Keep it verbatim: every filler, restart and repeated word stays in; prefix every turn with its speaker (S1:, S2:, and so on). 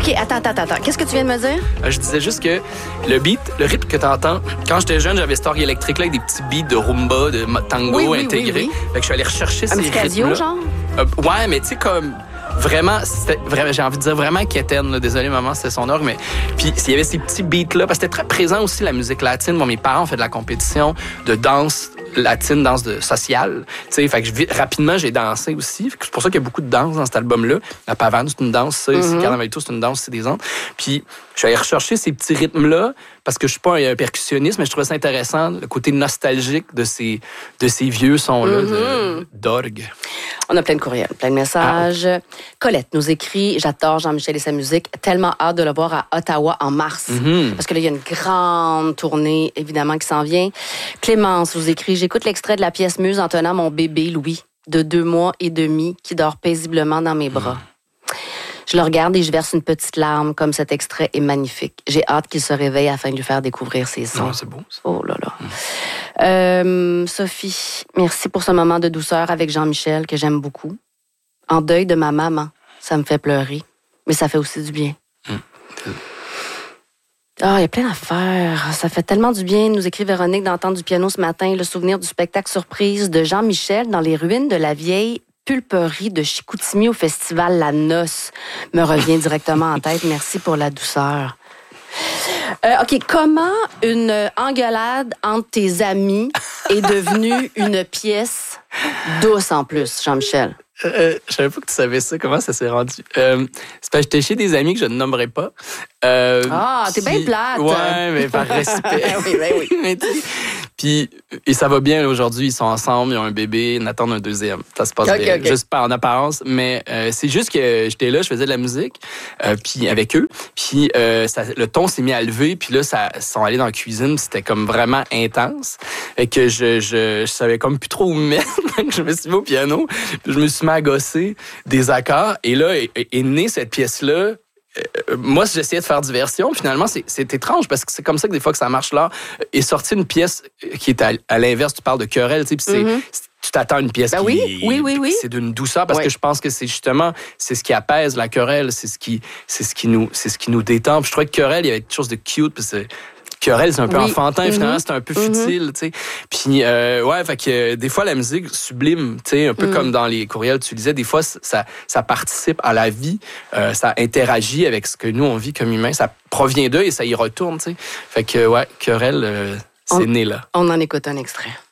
S1: OK, attends, attends, attends. Qu'est-ce que tu viens de me dire?
S2: Euh, je disais juste que le beat, le rythme que t'entends, quand j'étais jeune, j'avais cette orgue électrique-là avec des petits beats de rumba, de tango
S1: Oui, oui,
S2: intégrés.
S1: oui, oui.
S2: Fait que je suis allé rechercher
S1: Un
S2: ces
S1: petit Casio,
S2: rythmes-là.
S1: genre?
S2: Euh, ouais, mais tu sais, comme... Vraiment, c'était vraiment, j'ai envie de dire vraiment quétaine, là. Désolé, maman, c'était son orgue, mais puis il y avait ces petits beats-là, parce que c'était très présent aussi, la musique latine. Moi, mes parents ont fait de la compétition de danse latine, danse de sociale. Tu sais, fait que je, rapidement, j'ai dansé aussi. C'est pour ça qu'il y a beaucoup de danse dans cet album-là. La pavane, c'est une danse, ça. Mm-hmm. Carnavalito, c'est une danse, c'est des andes. Puis, je suis allé rechercher ces petits rythmes-là, parce que je suis pas un, un percussionniste, mais je trouvais ça intéressant, le côté nostalgique de ces, de ces vieux sons-là, mm-hmm. de, d'orgue.
S1: On a plein de courriels, plein de messages. Ah. Colette nous écrit « J'adore Jean-Michel et sa musique. Tellement hâte de le voir à Ottawa en mars. Mm-hmm. » Parce que là, il y a une grande tournée, évidemment, qui s'en vient. Clémence vous écrit « J'écoute l'extrait de la pièce Muse en tenant mon bébé, Louis, de deux mois et demi, qui dort paisiblement dans mes bras. Mm. Je le regarde et je verse une petite larme, comme cet extrait est magnifique. J'ai hâte qu'il se réveille afin de lui faire découvrir ses sons.
S2: Oh, c'est beau, ça.
S1: Oh là là. Mm. Euh, Sophie, merci pour ce moment de douceur avec Jean-Michel, que j'aime beaucoup. En deuil de ma maman, ça me fait pleurer, mais ça fait aussi du bien. Mm. Ah, il y a plein d'affaires. Ça fait tellement du bien, nous écrit Véronique, d'entendre du piano ce matin, le souvenir du spectacle surprise de Jean-Michel dans les ruines de la vieille pulperie de Chicoutimi au festival La Noce me revient directement en tête. Merci pour la douceur. Euh, OK, comment une engueulade entre tes amis est devenue une pièce douce en plus, Jean-Michel?
S2: Euh, je savais pas que tu savais ça. Comment ça s'est rendu? Euh, c'est parce que j'étais chez des amis que je ne nommerai pas. Euh,
S1: ah, t'es bien plate.
S2: Ouais, mais par respect.
S1: oui, ben oui.
S2: Puis, et ça va bien aujourd'hui. Ils sont ensemble, ils ont un bébé, ils en attendent un deuxième. Ça se passe
S1: okay,
S2: bien.
S1: Okay.
S2: Juste pas en apparence, mais euh, c'est juste que j'étais là, je faisais de la musique, euh, puis avec eux. Puis euh, ça, le ton s'est mis à lever, puis là, ça, ils sont allés dans la cuisine, c'était comme vraiment intense. Fait que je, je, je savais comme plus trop où me mettre. Je me suis mis au piano, puis je me suis mis à gosser des accords. Et là, est, est née cette pièce-là. Euh, moi, j'essayais de faire diversion. Finalement, c'est, c'est étrange parce que c'est comme ça que des fois que ça marche là. Est sortie une pièce qui est à, à l'inverse. Tu parles de querelle, tu sais, puis c'est,
S1: mm-hmm.
S2: c'est, tu t'attends à une pièce
S1: ben
S2: qui
S1: oui, oui, oui, oui.
S2: c'est d'une douceur parce
S1: oui.
S2: que je pense que c'est justement c'est ce qui apaise la querelle, c'est ce qui c'est ce qui nous c'est ce qui nous détend. Puis je trouvais que querelle, il y avait quelque chose de cute parce que querelle, c'est un peu oui. enfantin, mm-hmm. finalement, c'est un peu futile, mm-hmm. tu sais. Puis, euh, ouais, fait que euh, des fois, la musique sublime, tu sais, un peu mm. comme dans les courriels, tu disais, des fois, ça, ça participe à la vie, euh, ça interagit avec ce que nous, on vit comme humains, ça provient d'eux et ça y retourne, tu sais. Fait que, ouais, querelle, euh, c'est
S1: on,
S2: né là.
S1: On en écoute un extrait.